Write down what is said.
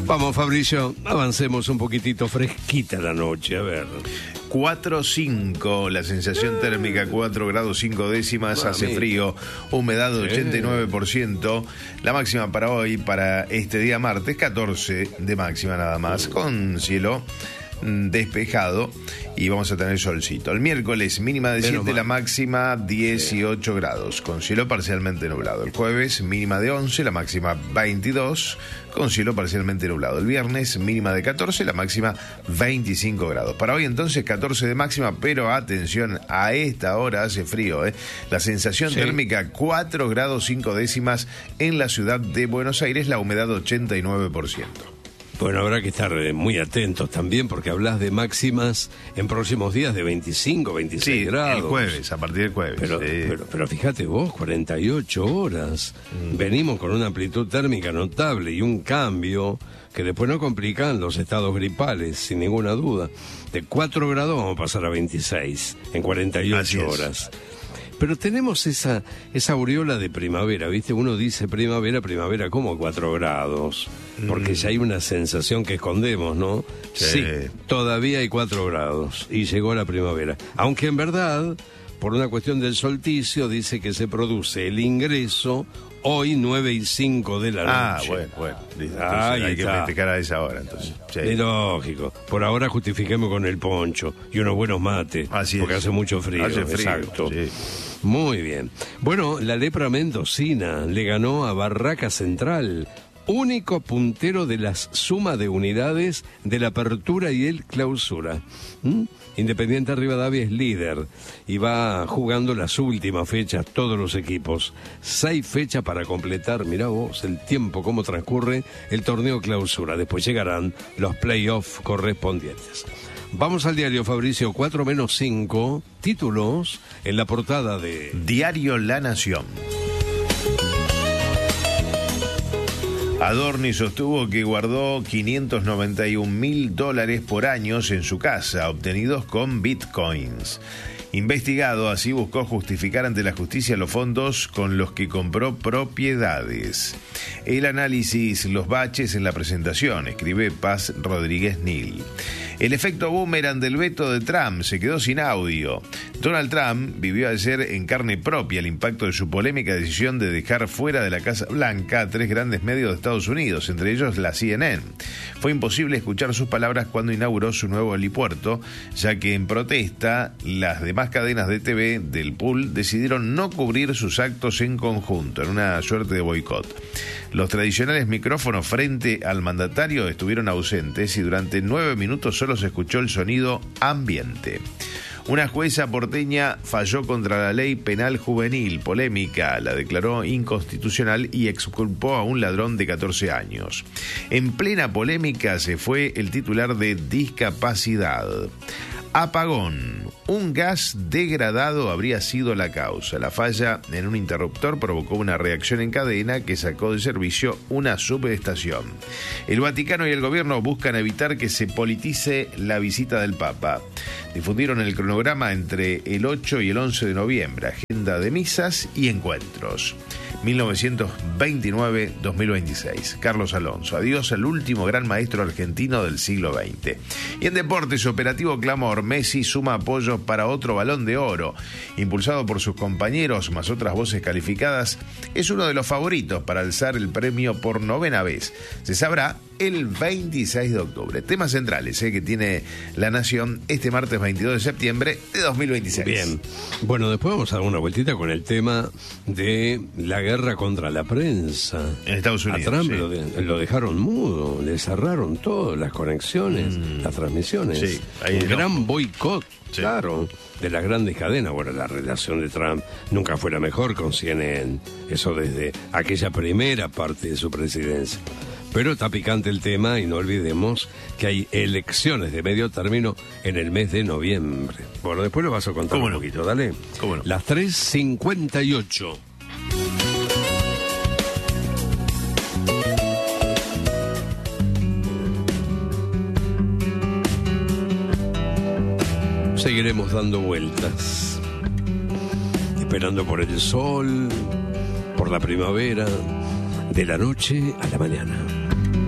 Vamos, Fabricio, avancemos un poquitito, fresquita la noche, a ver. 4.5, la sensación térmica 4 grados 5 décimas, hace frío, humedad 89%, la máxima para hoy, para este día martes, 14 de máxima nada más, con cielo despejado y vamos a tener solcito. El miércoles mínima de 7, la máxima 18 grados, con cielo parcialmente nublado. El jueves mínima de 11, la máxima 22, con cielo parcialmente nublado. El viernes mínima de 14, la máxima 25 grados. Para hoy entonces 14 de máxima, pero atención, a esta hora hace frío, La sensación térmica 4 grados 5 décimas en la ciudad de Buenos Aires, la humedad 89%. Bueno, habrá que estar muy atentos también porque hablas de máximas en próximos días de 25, 26 grados. El jueves, a partir del jueves. Pero fíjate vos, 48 horas. Venimos con una amplitud térmica notable y un cambio que después no complican los estados gripales, sin ninguna duda. De 4 grados vamos a pasar a 26 en 48 horas. Pero tenemos esa aureola de primavera, ¿viste? Uno dice primavera, ¿cómo 4 grados? Porque ya hay una sensación que escondemos, ¿no? Sí, todavía hay 4 grados y llegó la primavera. Aunque en verdad, por una cuestión del solsticio, dice que se produce el ingreso hoy 9:05 de la noche. Bueno. Hay que festejar a esa hora, entonces. Es lógico. Por ahora justifiquemos con el poncho y unos buenos mates. Porque hace mucho frío. Exacto. Sí. Muy bien. Bueno, la lepra mendocina le ganó a Barraca Central, único puntero de la suma de unidades de la apertura y el clausura. Independiente Rivadavia es líder y va jugando las últimas fechas, todos los equipos. 6 fechas para completar, mirá vos el tiempo, cómo transcurre el torneo clausura. Después llegarán los playoffs correspondientes. Vamos al diario, Fabricio, 4-5, títulos en la portada de Diario La Nación. Adorni sostuvo que guardó $591.000 por años en su casa, obtenidos con bitcoins. Investigado, así buscó justificar ante la justicia los fondos con los que compró propiedades. El análisis, los baches en la presentación, escribe Paz Rodríguez Nil. El efecto boomerang del veto de Trump, se quedó sin audio. Donald Trump vivió ayer en carne propia el impacto de su polémica decisión de dejar fuera de la Casa Blanca a 3 grandes medios de Estados Unidos, entre ellos la CNN. Fue imposible escuchar sus palabras cuando inauguró su nuevo helipuerto, ya que en protesta, las demás cadenas de TV del pool decidieron no cubrir sus actos en conjunto, en una suerte de boicot. Los tradicionales micrófonos frente al mandatario estuvieron ausentes y durante 9 minutos solo se escuchó el sonido ambiente. Una jueza porteña falló contra la ley penal juvenil, polémica, la declaró inconstitucional y exculpó a un ladrón de 14 años. En plena polémica se fue el titular de discapacidad. Apagón. Un gas degradado habría sido la causa. La falla en un interruptor provocó una reacción en cadena que sacó de servicio una subestación. El Vaticano y el gobierno buscan evitar que se politice la visita del Papa. Difundieron el cronograma entre el 8 y el 11 de noviembre, agenda de misas y encuentros. 1929-2026. Carlos Alonso. Adiós al último gran maestro argentino del siglo XX. Y en deportes, operativo clamor. Messi suma apoyo para otro Balón de Oro. Impulsado por sus compañeros, más otras voces calificadas, es uno de los favoritos para alzar el premio por 9ª vez. Se sabrá el 26 de octubre. Temas centrales que tiene La Nación este martes 22 de septiembre de 2026. Bien. Bueno, después vamos a dar una vueltita con el tema de la guerra contra la prensa. En Estados Unidos. A Trump lo dejaron mudo, le cerraron todas las conexiones, las transmisiones. Sí, un gran boicot, claro, de las grandes cadenas. Bueno, la relación de Trump nunca fue la mejor con CNN, eso desde aquella primera parte de su presidencia. Pero está picante el tema y no olvidemos que hay elecciones de medio término en el mes de noviembre. Bueno, después lo vas a contar un poquito, dale. ¿Cómo no? Las 3:58. Seguiremos dando vueltas, esperando por el sol, por la primavera, de la noche a la mañana.